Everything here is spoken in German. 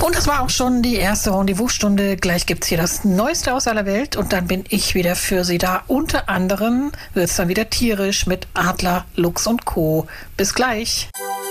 Und das war auch schon die erste Rendezvous-Stunde. Gleich gibt's hier das Neueste aus aller Welt und dann bin ich wieder für Sie da. Unter anderem wird's dann wieder tierisch mit Adler, Luchs und Co. Bis gleich.